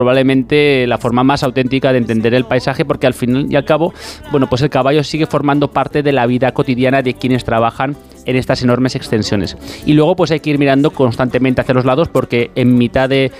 probablemente la forma más auténtica de entender el paisaje, porque al fin y al cabo, bueno, pues el caballo sigue formando parte de la vida cotidiana de quienes trabajan en estas enormes extensiones. Y luego pues hay que ir mirando constantemente hacia los lados, porque en mitad de